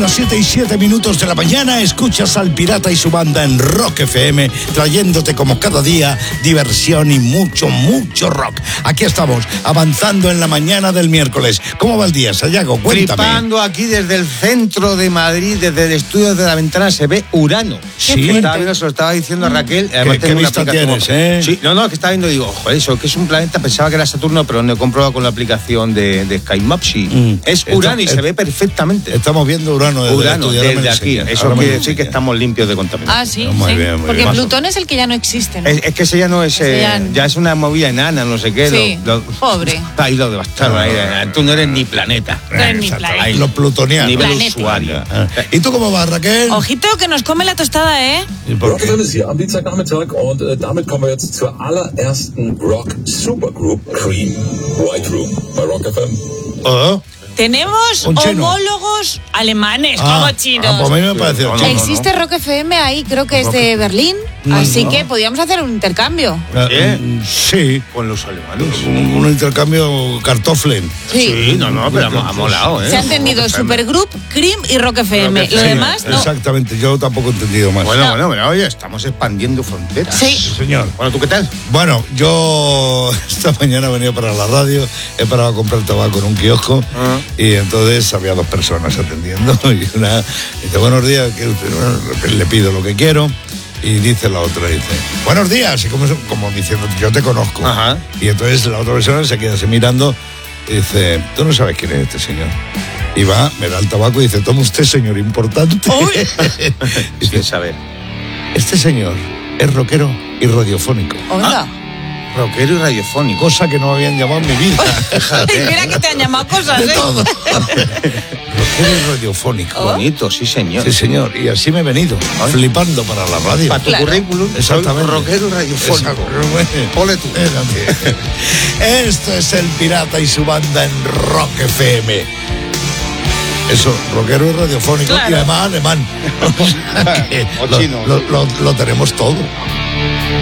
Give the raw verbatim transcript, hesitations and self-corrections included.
las siete y siete minutos de la mañana, escuchas al Pirata y su banda en Rock F M, trayéndote como cada día diversión y mucho, mucho rock. Aquí estamos, avanzando en la mañana del miércoles. ¿Cómo va el día, Sayago? Cuéntame. Flipando aquí desde el centro de Madrid, desde el estudio de la ventana, se ve Urano. Sí. Estaba viendo, se lo estaba diciendo a Raquel. ¿Qué, qué vista tienes, eh? Sí, no, no, que estaba viendo y digo, joder, eso que es un planeta, pensaba que era Saturno, pero no he comprobado con la aplicación de, de Sky Maps y mm. es Urano y se ve perfectamente. Estamos viendo Urano desde, Urano, el desde aquí. Eso Ahora quiere decir que estamos limpios de contaminación. Ah, sí, no, muy sí. bien, muy Porque bien. Plutón es el que ya no existe, ¿no? Es, es que ese ya no es, eh, ya... ya es una movida enana, no sé qué. Sí, lo, lo, pobre. Ahí lo devastaron. Ahí, tú no eres ni planeta. No eres ni planeta. Los plutonianos. Nivel Planeta. usuario. Ah. ¿Y tú cómo vas, Raquel? Ojito que nos come la tostada, ¿eh? Rock F M ist hier am Dienstagnachmittag und äh, damit kommen wir jetzt zur allerersten Rock Supergroup Cream White Room bei Rock F M. Oh. Tenemos homólogos alemanes, ah, como chinos. Ah, pues a mí me parece no, chino, Existe ¿no? Rock F M ahí, creo que es de Berlín, No, así no. que podríamos hacer un intercambio. ¿Eh? Sí. Con los alemanes. Un, un intercambio cartoflen. Sí. Sí, no, no, pero ha molado, ¿eh? Se ha entendido Supergroup, Cream y Rock F M. Rock F Lo M, demás, no. Exactamente, yo tampoco he entendido más. Bueno, No. bueno, bueno, oye, estamos expandiendo fronteras. Sí. Sí, señor. Bueno, ¿tú qué tal? Bueno, yo esta mañana venía para la radio, he parado a comprar tabaco en un kiosco Ah. y entonces había dos personas atendiendo y una dice, buenos días, que le pido lo que quiero y dice la otra, dice, buenos días, y como, como diciendo, yo te conozco. Ajá. Y entonces la otra persona se queda así mirando y dice, tú no sabes quién es este señor. Y va, me da el tabaco y dice, toma usted, señor importante. Sin saber. Este señor es rockero y radiofónico. Oiga. Rockero y radiofónico. Cosa que no habían llamado en mi vida. Mira que te han llamado cosas, De ¿eh? todo. Rockero y radiofónico. Bonito, sí, señor. Sí, señor. Y así me he venido, flipando para la radio. Para tu Claro. currículum, Exactamente. soy rockero y radiofónico. Exacto. Ole tú. Espérate. Esto es el Pirata y su banda en Rock F M. Eso, rockero y radiofónico, Claro. y además alemán. O sea que O lo, chino. lo, lo, lo tenemos todo.